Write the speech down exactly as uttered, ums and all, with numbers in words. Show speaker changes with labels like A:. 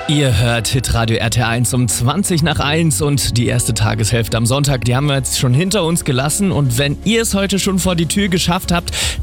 A: Ihr hört Hitradio R T eins um zwanzig nach eins und die erste Tageshälfte am Sonntag, die haben wir jetzt schon hinter uns gelassen. Und wenn ihr es heute schon vor die Tür geschafft habt,